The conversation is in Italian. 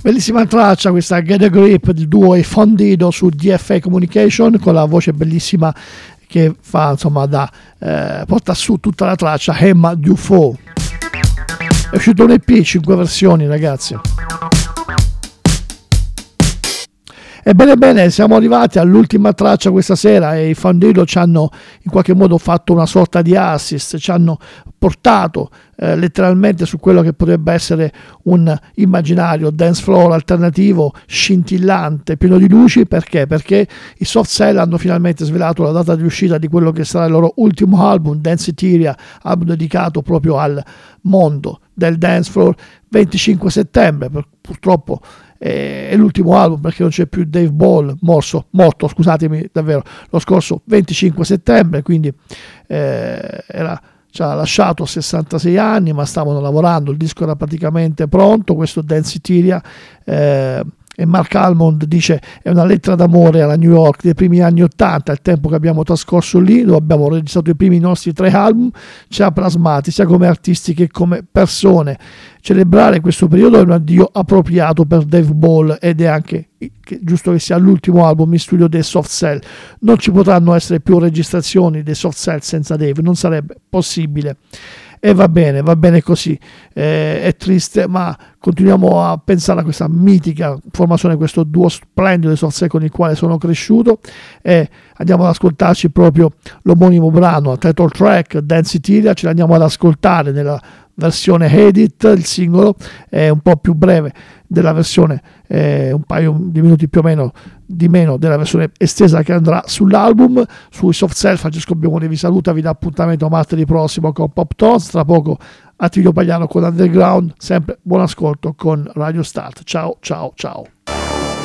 Bellissima traccia questa Get a Grip del duo I Fondido su DFA Communication, con la voce bellissima che fa, insomma, porta su tutta la traccia, Emma Dufault. È uscito un EP, 5 versioni, ragazzi. Ebbene bene, siamo arrivati all'ultima traccia questa sera e i Fondido ci hanno in qualche modo fatto una sorta di assist, ci hanno portato letteralmente su quello che potrebbe essere un immaginario dance floor alternativo, scintillante, pieno di luci. Perché? Perché i Soft Cell hanno finalmente svelato la data di uscita di quello che sarà il loro ultimo album, Danceteria, album dedicato proprio al mondo del dance floor, 25 settembre, purtroppo è l'ultimo album perché non c'è più Dave Ball, morto, scusatemi davvero, lo scorso 25 settembre, quindi ci ha lasciato a 66 anni, ma stavano lavorando, il disco era praticamente pronto, questo Danceteria, e Mark Almond dice è una lettera d'amore alla New York dei primi anni 80, il tempo che abbiamo trascorso lì, dove abbiamo registrato i primi nostri 3 album, ci ha plasmati sia come artisti che come persone. Celebrare questo periodo è un addio appropriato per Dave Ball ed è anche giusto che sia l'ultimo album in studio dei Soft Cell. Non ci potranno essere più registrazioni dei Soft Cell senza Dave, non sarebbe possibile. E va bene così, è triste, ma continuiamo a pensare a questa mitica formazione, questo duo splendido di Soft Cell con il quale sono cresciuto, e andiamo ad ascoltarci proprio l'omonimo brano, title track, Danceteria, ce l'andiamo ad ascoltare nella versione edit, il singolo è un po' più breve della versione, un paio di minuti più o meno di meno della versione estesa che andrà sull'album. Sui Soft Cell Francesco Biomone vi saluta, vi dà appuntamento martedì prossimo con Pop Tones, tra poco Attilio Pagliano con Underground, sempre buon ascolto con Radio Start, ciao.